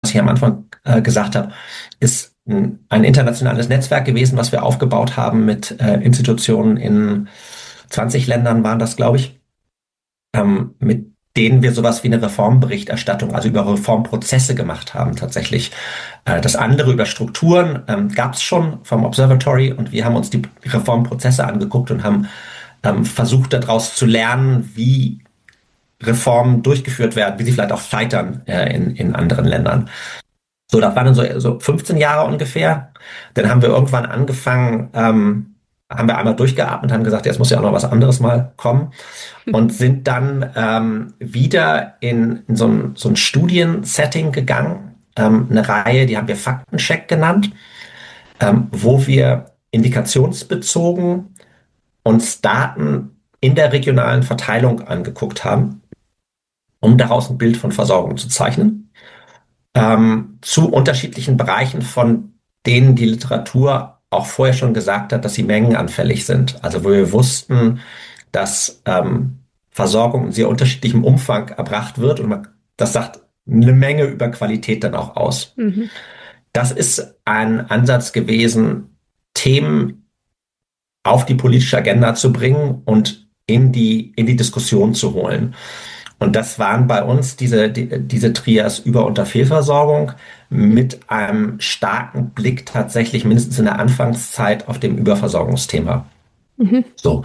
was ich am Anfang gesagt habe, ist ein internationales Netzwerk gewesen, was wir aufgebaut haben mit Institutionen in 20 Ländern waren das, glaube ich, mit denen wir sowas wie eine Reformberichterstattung, also über Reformprozesse gemacht haben tatsächlich. Das andere über Strukturen gab es schon vom Observatory und wir haben uns die Reformprozesse angeguckt und haben versucht daraus zu lernen, wie Reformen durchgeführt werden, wie sie vielleicht auch scheitern in anderen Ländern. So, das waren dann so 15 Jahre ungefähr. Dann haben wir irgendwann angefangen, haben wir einmal durchgeatmet, haben gesagt, jetzt muss ja auch noch was anderes mal kommen und sind dann wieder in so ein Studiensetting gegangen, eine Reihe, die haben wir Faktencheck genannt, wo wir indikationsbezogen uns Daten in der regionalen Verteilung angeguckt haben, um daraus ein Bild von Versorgung zu zeichnen, zu unterschiedlichen Bereichen, von denen die Literatur auch vorher schon gesagt hat, dass sie mengenanfällig sind. Also wo wir wussten, dass Versorgung in sehr unterschiedlichem Umfang erbracht wird und das sagt eine Menge über Qualität dann auch aus. Mhm. Das ist ein Ansatz gewesen, Themen auf die politische Agenda zu bringen und in die Diskussion zu holen. Und das waren bei uns diese Trias Über- und Fehlversorgung mit einem starken Blick tatsächlich mindestens in der Anfangszeit auf dem Überversorgungsthema. Mhm.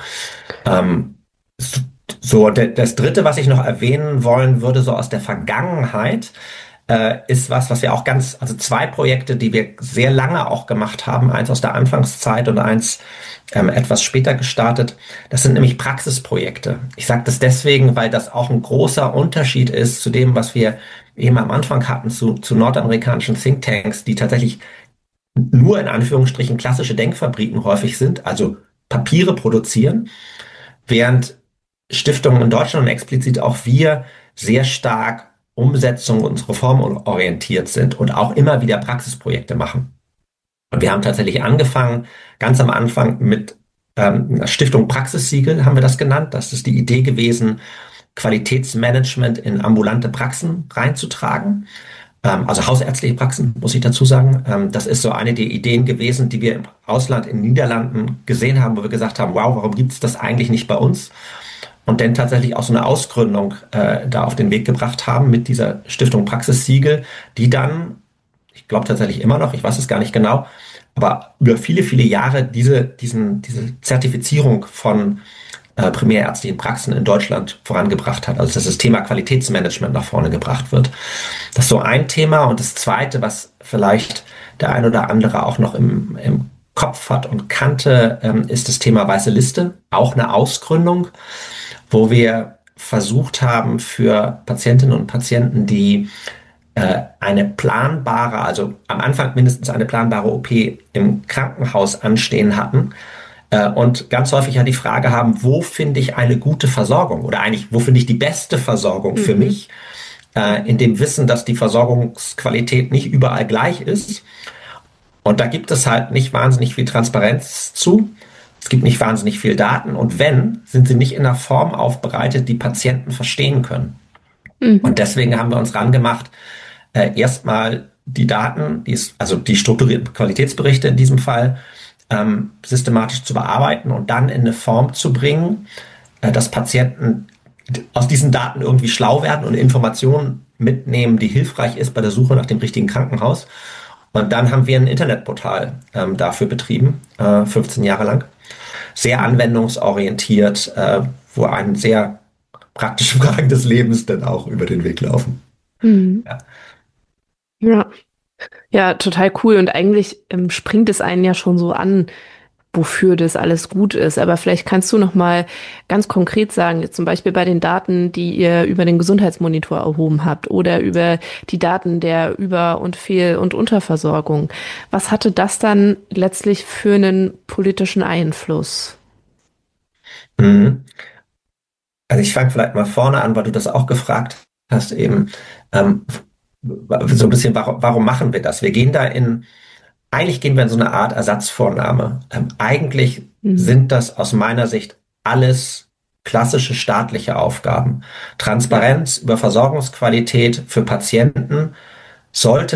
Das Dritte, was ich noch erwähnen wollen würde, so aus der Vergangenheit, ist was wir auch also 2 Projekte, die wir sehr lange auch gemacht haben, eins aus der Anfangszeit und eins etwas später gestartet. Das sind nämlich Praxisprojekte. Ich sage das deswegen, weil das auch ein großer Unterschied ist zu dem, was wir eben am Anfang hatten, zu nordamerikanischen Thinktanks, die tatsächlich nur in Anführungsstrichen klassische Denkfabriken häufig sind, also Papiere produzieren, während Stiftungen in Deutschland und explizit auch wir sehr stark Umsetzung und reformorientiert sind und auch immer wieder Praxisprojekte machen. Und wir haben tatsächlich angefangen, ganz am Anfang mit einer Stiftung Praxissiegel, haben wir das genannt. Das ist die Idee gewesen, Qualitätsmanagement in ambulante Praxen reinzutragen. Also hausärztliche Praxen, muss ich dazu sagen. Das ist so eine der Ideen gewesen, die wir im Ausland, in den Niederlanden gesehen haben, wo wir gesagt haben, wow, warum gibt es das eigentlich nicht bei uns? Und dann tatsächlich auch so eine Ausgründung da auf den Weg gebracht haben mit dieser Stiftung Praxissiegel, die dann, ich glaube tatsächlich immer noch, ich weiß es gar nicht genau, aber über viele, viele Jahre diese Zertifizierung von primärärztlichen Praxen in Deutschland vorangebracht hat. Also dass das Thema Qualitätsmanagement nach vorne gebracht wird. Das ist so ein Thema. Und das Zweite, was vielleicht der ein oder andere auch noch im Kopf hat und kannte, ist das Thema Weiße Liste. Auch eine Ausgründung, wo wir versucht haben, für Patientinnen und Patienten, die eine planbare, also am Anfang mindestens eine planbare OP im Krankenhaus anstehen hatten und ganz häufig ja die Frage haben, wo finde ich eine gute Versorgung oder eigentlich, wo finde ich die beste Versorgung für mich, in dem Wissen, dass die Versorgungsqualität nicht überall gleich ist. Und da gibt es halt nicht wahnsinnig viel Transparenz zu. Es gibt nicht wahnsinnig viel Daten und wenn, sind sie nicht in einer Form aufbereitet, die Patienten verstehen können. Mhm. Und deswegen haben wir uns rangemacht, erstmal die Daten, also die strukturierten Qualitätsberichte in diesem Fall, systematisch zu bearbeiten und dann in eine Form zu bringen, dass Patienten aus diesen Daten irgendwie schlau werden und Informationen mitnehmen, die hilfreich ist bei der Suche nach dem richtigen Krankenhaus. Und dann haben wir ein Internetportal dafür betrieben, 15 Jahre lang. Sehr anwendungsorientiert, wo einen sehr praktische Fragen des Lebens dann auch über den Weg laufen. Mhm. Ja, total cool. Und eigentlich springt es einen ja schon so an, wofür das alles gut ist. Aber vielleicht kannst du noch mal ganz konkret sagen, jetzt zum Beispiel bei den Daten, die ihr über den Gesundheitsmonitor erhoben habt oder über die Daten der Über- und Fehl- und Unterversorgung. Was hatte das dann letztlich für einen politischen Einfluss? Mhm. Also ich fange vielleicht mal vorne an, weil du das auch gefragt hast eben, so ein bisschen, warum machen wir das? Eigentlich gehen wir in so eine Art Ersatzvornahme. Eigentlich sind das aus meiner Sicht alles klassische staatliche Aufgaben. Transparenz über Versorgungsqualität für Patienten sollte